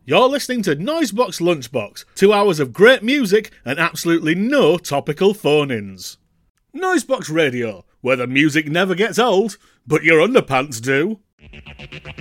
You're listening to Noisebox Lunchbox, 2 hours of great music and absolutely no topical phone-ins. Noisebox Radio, where the music never gets old, but your underpants do.